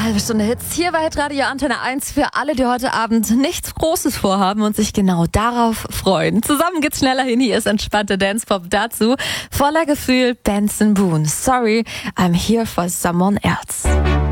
halbe Stunde Hits hier bei Hitradio Antenne 1 für alle, die heute Abend nichts Großes vorhaben und sich genau darauf freuen. Zusammen geht's schneller hin. Hier ist entspannte Dance-Pop dazu. Voller Gefühl, Benson Boone. Sorry, I'm here for someone else.